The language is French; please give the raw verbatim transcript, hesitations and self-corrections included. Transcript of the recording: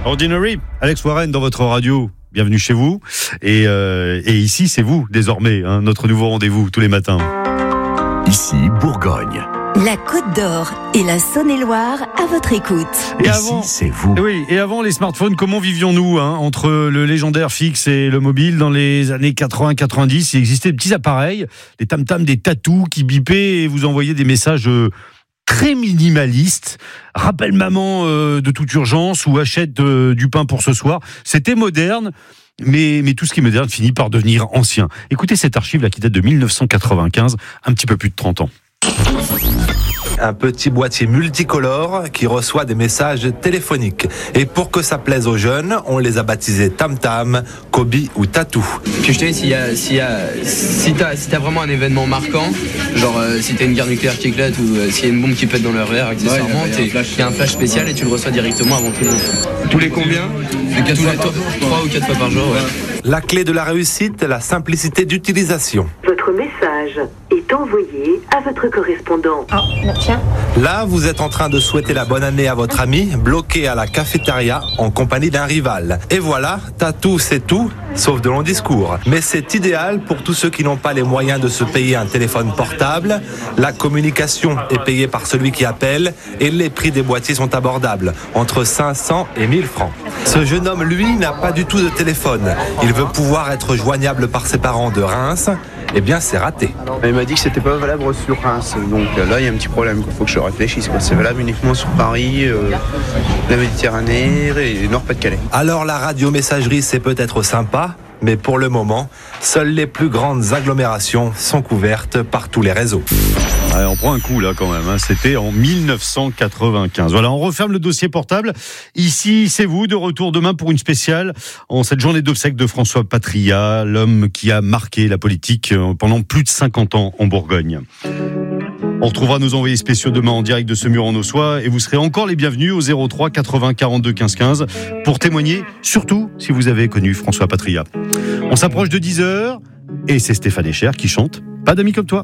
Ordinary, Alex Warren dans votre radio. Bienvenue chez vous. Et, euh, et ici, c'est vous, désormais, hein, notre nouveau rendez-vous tous les matins. Ici, Bourgogne. La Côte d'Or et la Saône-et-Loire à votre écoute. Et Ici, avant, c'est vous. Oui, et avant les smartphones, comment vivions-nous hein, entre le légendaire fixe et le mobile dans les années quatre-vingts quatre-vingt-dix? Il existait des petits appareils, des tam-tams, des tatous qui bipaient et vous envoyaient des messages euh, très minimalistes. Rappelle maman euh, de toute urgence ou achète euh, du pain pour ce soir. C'était moderne. Mais, mais tout ce qui est moderne finit par devenir ancien. Écoutez cette archive là qui date de dix-neuf cent quatre-vingt-quinze, un petit peu plus de trente ans. Un petit boîtier multicolore qui reçoit des messages téléphoniques. Et pour que ça plaise aux jeunes, on les a baptisés Tam Tam, Kobi ou Tatou. Puis je te dis, s'il y a, s'il y a, si t'as, si t'as vraiment un événement marquant, genre euh, si t'as une guerre nucléaire qui éclate ou euh, s'il y a une bombe qui pète dans leur verre, accessoirement, il y a un flash spécial et tu le reçois directement avant tout le monde. Tous les combien? Tous les trois ou quatre fois par jour, ouais. La clé de la réussite, la simplicité d'utilisation. Votre message est envoyé à votre correspondant. Ah, tiens. Là, vous êtes en train de souhaiter la bonne année à votre ami, bloqué à la cafétéria en compagnie d'un rival. Et voilà, Tatou, c'est tout, sauf de longs discours. Mais c'est idéal pour tous ceux qui n'ont pas les moyens de se payer un téléphone portable. La communication est payée par celui qui appelle et les prix des boîtiers sont abordables, entre cinq cents et mille francs. Ce jeune homme, lui, n'a pas du tout de téléphone. Il veut pouvoir être joignable par ses parents de Reims. Eh bien, c'est raté. Il m'a dit que c'était pas valable sur Reims, donc là il y a un petit problème, il faut que je réfléchisse. C'est valable uniquement sur Paris, euh, la Méditerranée et Nord-Pas-de-Calais. Alors la radio-messagerie, c'est peut-être sympa, mais pour le moment, seules les plus grandes agglomérations sont couvertes par tous les réseaux. Ouais, on prend un coup là quand même, hein. C'était en dix-neuf cent quatre-vingt-quinze. Voilà, on referme le dossier portable. Ici, c'est vous, de retour demain pour une spéciale en cette journée d'obsèques de François Patria, l'homme qui a marqué la politique pendant plus de cinquante ans en Bourgogne. On retrouvera nos envoyés spéciaux demain en direct de Semur-en-Auxois et vous serez encore les bienvenus au zéro trois quatre-vingts quarante-deux quinze quinze pour témoigner, surtout si vous avez connu François Patria. On s'approche de dix heures et c'est Stéphane Echer qui chante « Pas d'amis comme toi ».